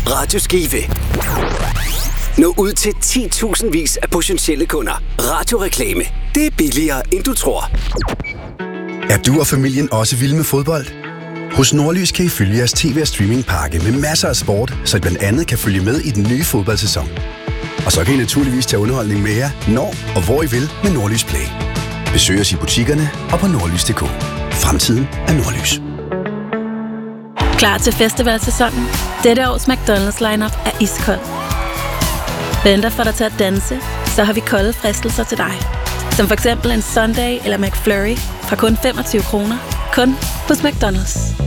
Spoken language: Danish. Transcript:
Radio Skive. Nå ud til 10.000 vis af potentielle kunder. Radioreklame. Det er billigere, end du tror. Er du og familien også vilde med fodbold? Hos Nordlys kan I følge jeres tv- og streamingpakke med masser af sport, så I blandt andet kan følge med i den nye fodboldsæson. Og så kan I naturligvis tage underholdning med jer, når og hvor I vil med Nordlys Play. Besøg os i butikkerne og på nordlys.dk. Fremtiden er Nordlys. Klar til festivalsæsonen? Dette års McDonald's lineup er iskold. Venter for dig til at danse, så har vi kolde fristelser til dig. Som for eksempel en Sunday eller McFlurry fra kun 25 kroner. Kun hos McDonald's.